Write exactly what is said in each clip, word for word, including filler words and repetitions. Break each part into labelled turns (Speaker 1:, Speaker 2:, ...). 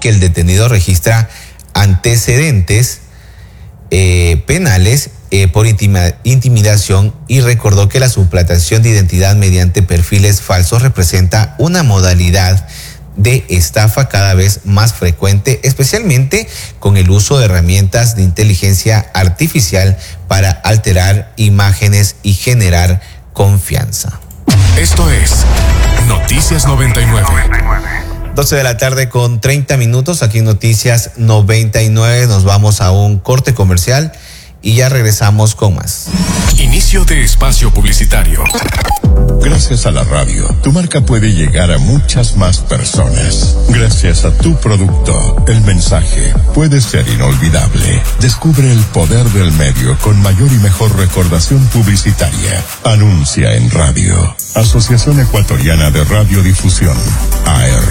Speaker 1: que el detenido registra antecedentes eh, penales eh, por intima, intimidación y recordó que la suplantación de identidad mediante perfiles falsos representa una modalidad de estafa cada vez más frecuente, especialmente con el uso de herramientas de inteligencia artificial para alterar imágenes y generar confianza.
Speaker 2: Esto es Noticias noventa y nueve.
Speaker 1: doce de la tarde con treinta minutos aquí en Noticias noventa y nueve. Nos vamos a un corte comercial y ya regresamos con más.
Speaker 2: Inicio de espacio publicitario.
Speaker 3: Gracias a la radio, tu marca puede llegar a muchas más personas. Gracias a tu producto, el mensaje puede ser inolvidable. Descubre el poder del medio con mayor y mejor recordación publicitaria. Anuncia en radio. Asociación Ecuatoriana de Radiodifusión, A R.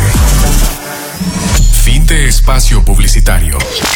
Speaker 2: Fin de espacio publicitario.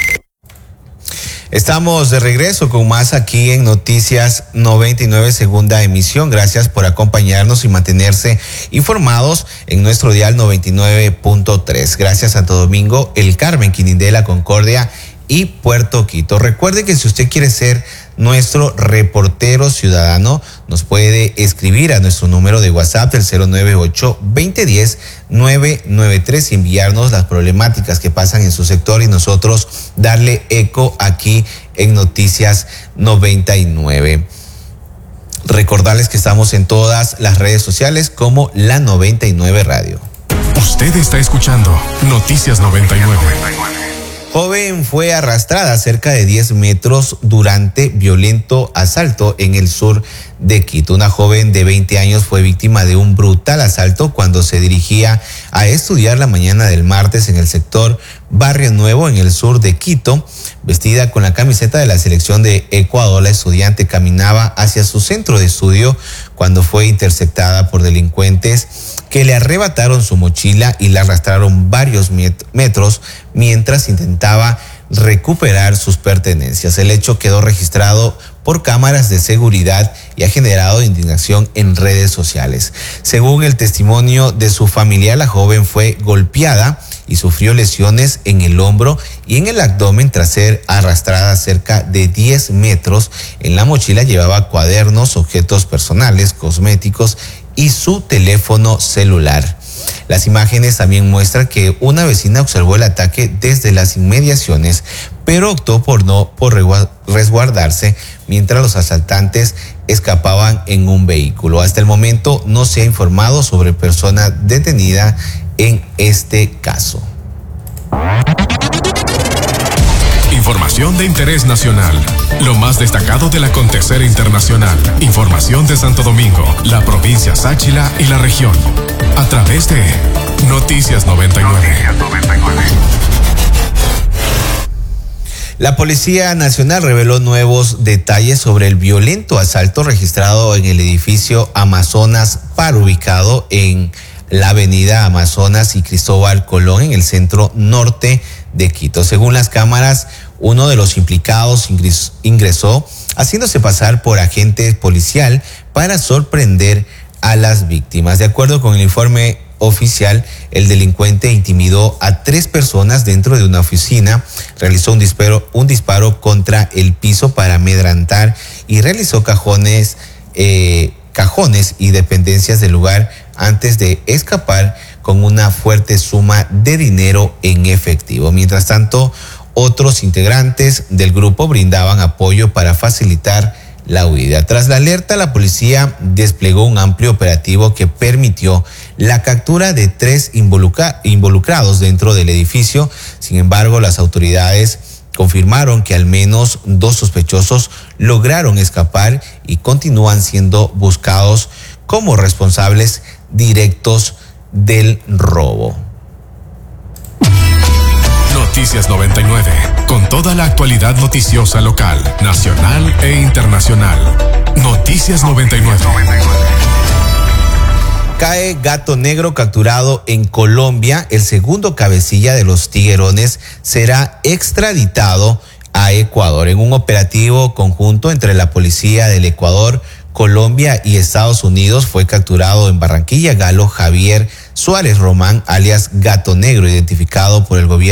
Speaker 1: Estamos de regreso con más aquí en Noticias noventa y nueve, segunda emisión. Gracias por acompañarnos y mantenerse informados en nuestro dial noventa y nueve punto tres. Gracias Santo Domingo, El Carmen, Quinindé, Concordia y Puerto Quito. Recuerde que si usted quiere ser nuestro reportero ciudadano, nos puede escribir a nuestro número de WhatsApp del cero nueve ocho, veinte diez, nueve nueve tres y enviarnos las problemáticas que pasan en su sector y nosotros darle eco aquí en Noticias noventa y nueve. Recordarles que estamos en todas las redes sociales como La noventa y nueve Radio.
Speaker 2: Usted está escuchando Noticias noventa y nueve.
Speaker 1: Joven fue arrastrada cerca de diez metros durante violento asalto en el sur de Quito. Una joven de veinte años fue víctima de un brutal asalto cuando se dirigía a estudiar la mañana del martes en el sector Barrio Nuevo, en el sur de Quito. Vestida con la camiseta de la selección de Ecuador, la estudiante caminaba hacia su centro de estudio cuando fue interceptada por delincuentes que le arrebataron su mochila y la arrastraron varios metros mientras intentaba recuperar sus pertenencias. El hecho quedó registrado por cámaras de seguridad y ha generado indignación en redes sociales. Según el testimonio de su familia, la joven fue golpeada y sufrió lesiones en el hombro y en el abdomen tras ser arrastrada cerca de diez metros. En la mochila llevaba cuadernos, objetos personales, cosméticos y su teléfono celular. Las imágenes también muestran que una vecina observó el ataque desde las inmediaciones, pero optó por no por resguardarse mientras los asaltantes escapaban en un vehículo. Hasta el momento no se ha informado sobre persona detenida en este caso.
Speaker 2: Información de interés nacional. Lo más destacado del acontecer internacional. Información de Santo Domingo, la provincia Sáchila y la región. A través de Noticias noventa y nueve.
Speaker 1: La Policía Nacional reveló nuevos detalles sobre el violento asalto registrado en el edificio Amazonas Par, ubicado en la avenida Amazonas y Cristóbal Colón, en el centro norte de Quito. Según las cámaras, uno de los implicados ingresó haciéndose pasar por agente policial para sorprender a las víctimas. De acuerdo con el informe oficial, el delincuente intimidó a tres personas dentro de una oficina, realizó un disparo, un disparo contra el piso para amedrentar y realizó cajones, eh, cajones y dependencias del lugar antes de escapar con una fuerte suma de dinero en efectivo. Mientras tanto, otros integrantes del grupo brindaban apoyo para facilitar la huida. Tras la alerta, la policía desplegó un amplio operativo que permitió la captura de tres involucra- involucrados dentro del edificio. Sin embargo, las autoridades confirmaron que al menos dos sospechosos lograron escapar y continúan siendo buscados como responsables directos del robo.
Speaker 2: Noticias noventa y nueve, con toda la actualidad noticiosa local, nacional e internacional. Noticias noventa y nueve.
Speaker 1: Cae gato negro capturado en Colombia. El segundo cabecilla de los tiguerones será extraditado a Ecuador. En un operativo conjunto entre la policía del Ecuador, Colombia y Estados Unidos, fue capturado en Barranquilla Galo Javier Suárez Román, alias Gato Negro, identificado por el gobierno